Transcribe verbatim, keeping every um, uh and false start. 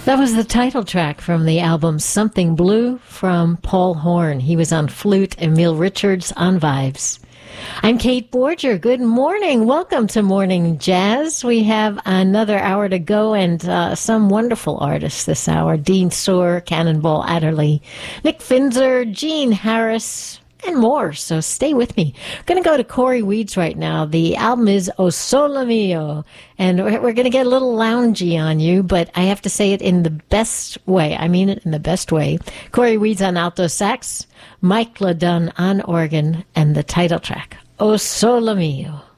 That was the title track from the album Something Blue from Paul Horn. He was on flute, Emil Richards on vibes. I'm Kate Borger. Good morning. Welcome to Morning Jazz. We have another hour to go and uh, some wonderful artists this hour. Dean Soar, Cannonball Adderley, Nick Finzer, Gene Harris, and more, so stay with me. I'm going to go to Corey Weeds right now. The album is O Sole Mio, and we're, we're going to get a little loungy on you, but I have to say it in the best way. I mean it in the best way. Corey Weeds on alto sax, Mike LeDunn on organ, and the title track, O Sole Mio.